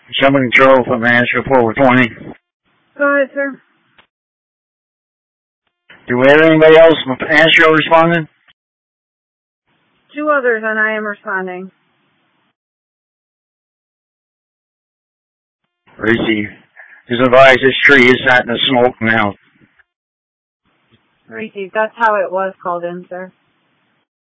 Somebody control from Nashville 420. Go ahead, sir. Do we have anybody else from Nashville responding? 2 others, and I am responding. Receive. Just advise this tree is sat in the smoke now. Receive. That's how it was called in, sir.